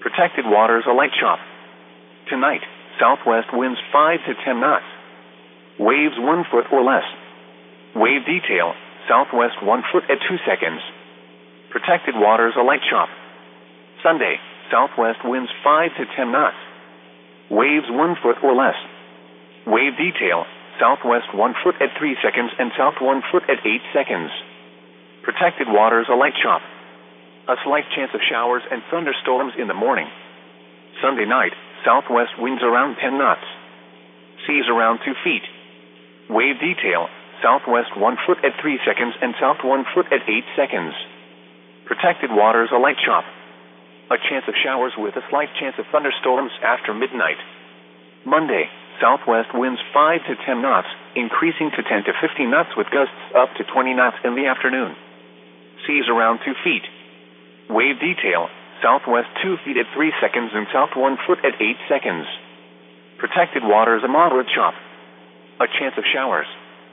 Protected waters, a light chop. Tonight, southwest winds 5 to 10 knots. Waves 1 foot or less. Wave detail, southwest 1 foot at 2 seconds. Protected waters, a light chop. Sunday, southwest winds 5 to 10 knots. Waves 1 foot or less. Wave detail, southwest 1 foot at 3 seconds and south 1 foot at 8 seconds. Protected waters, a light chop. A slight chance of showers and thunderstorms in the morning. Sunday night, southwest winds around 10 knots. Seas around 2 feet. Wave detail, southwest 1 foot at 3 seconds and south 1 foot at 8 seconds. Protected waters, a light chop. A chance of showers with a slight chance of thunderstorms after midnight. Monday, southwest winds 5 to 10 knots, increasing to 10 to 15 knots with gusts up to 20 knots in the afternoon. Seas around 2 feet. Wave detail, southwest 2 feet at 3 seconds and south 1 foot at 8 seconds. Protected waters, a moderate chop. A chance of showers.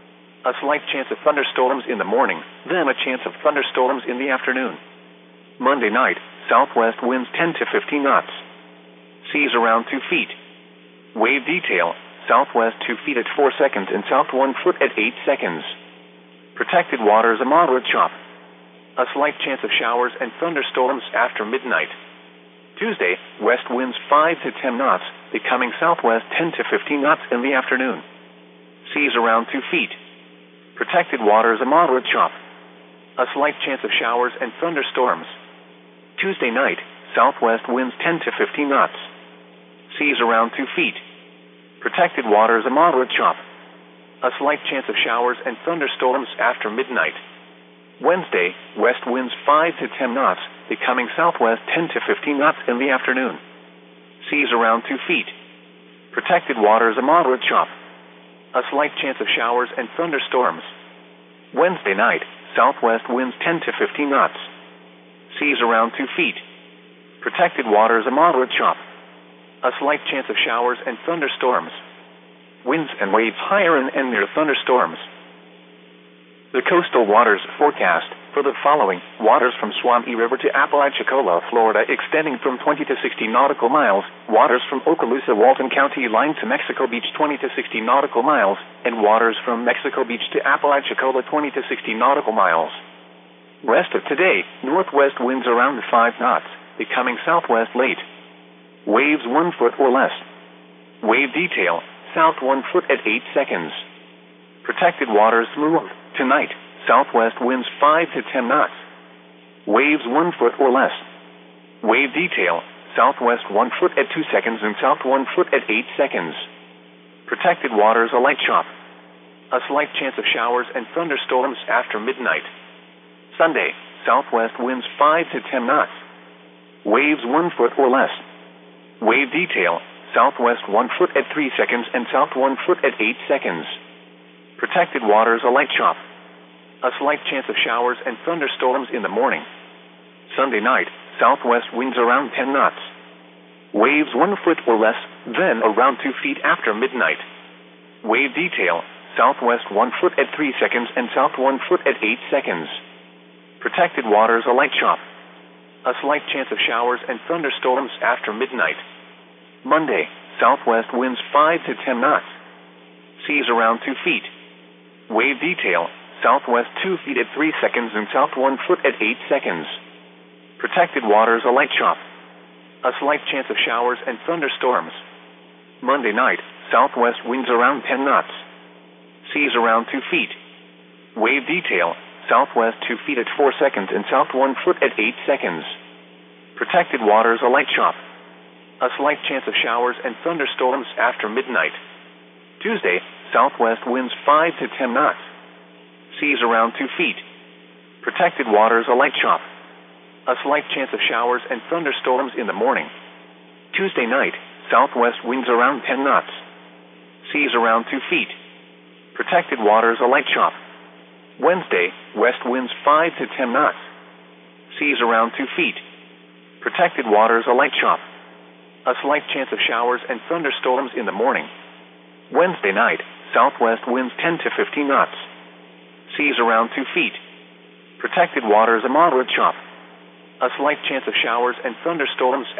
A slight chance of thunderstorms in the morning, then a chance of thunderstorms in the afternoon. Monday night, southwest winds 10 to 15 knots. Seas around 2 feet. Wave detail, southwest 2 feet at 4 seconds and south 1 foot at 8 seconds. Protected waters, a moderate chop. A slight chance of showers and thunderstorms after midnight. Tuesday, west winds 5 to 10 knots, becoming southwest 10 to 15 knots in the afternoon. Seas around 2 feet. Protected waters, a moderate chop. A slight chance of showers and thunderstorms. Tuesday night, southwest winds 10 to 15 knots. Seas around 2 feet. Protected waters, a moderate chop. A slight chance of showers and thunderstorms after midnight. Wednesday, west winds 5 to 10 knots, becoming southwest 10 to 15 knots in the afternoon. Seas around 2 feet. Protected waters, a moderate chop. A slight chance of showers and thunderstorms. Wednesday night, southwest winds 10 to 15 knots. Seas around 2 feet. Protected waters, a moderate chop. A slight chance of showers and thunderstorms. Winds and waves higher and near thunderstorms. The coastal waters forecast for the following: waters from Suwannee River to Apalachicola, Florida, extending from 20 to 60 nautical miles, waters from Okaloosa, Walton County line to Mexico Beach 20 to 60 nautical miles, and waters from Mexico Beach to Apalachicola 20 to 60 nautical miles. Rest of today, northwest winds around 5 knots, becoming southwest late. Waves 1 foot or less. Wave detail, south 1 foot at 8 seconds. Protected waters smooth. Tonight, southwest winds 5 to 10 knots. Waves 1 foot or less. Wave detail, southwest 1 foot at 2 seconds and south 1 foot at 8 seconds. Protected waters, a light chop. A slight chance of showers and thunderstorms after midnight. Sunday, southwest winds 5 to 10 knots. Waves 1 foot or less. Wave detail, southwest 1 foot at 3 seconds and south 1 foot at 8 seconds. Protected waters, a light chop. A slight chance of showers and thunderstorms in the morning. Sunday night, southwest winds around 10 knots. Waves 1 foot or less, then around 2 feet after midnight. Wave detail, southwest 1 foot at 3 seconds and south 1 foot at 8 seconds. Protected waters, a light chop. A slight chance of showers and thunderstorms after midnight. Monday, southwest winds 5 to 10 knots. Seas around 2 feet. Wave detail, southwest 2 feet at 3 seconds and south 1 foot at 8 seconds. Protected waters, a light chop. A slight chance of showers and thunderstorms. Monday night, southwest winds around 10 knots. Seas around 2 feet. Wave detail, southwest 2 feet at 4 seconds and south 1 foot at 8 seconds. Protected waters, a light chop. A slight chance of showers and thunderstorms after midnight. Tuesday, southwest winds 5 to 10 knots. Seas around 2 feet. Protected waters, a light chop. A slight chance of showers and thunderstorms in the morning. Tuesday night, southwest winds around 10 knots. Seas around 2 feet. Protected waters, a light chop. Wednesday, west winds 5 to 10 knots. Seas around 2 feet. Protected waters, a light chop. A slight chance of showers and thunderstorms in the morning. Wednesday night, southwest winds 10 to 15 knots. Seas around 2 feet. Protected waters, a moderate chop. A slight chance of showers and thunderstorms